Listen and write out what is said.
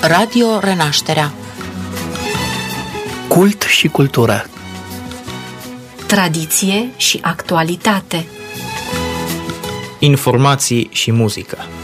Radio Renașterea. Cult și cultură. Tradiție și actualitate. Informații și muzică.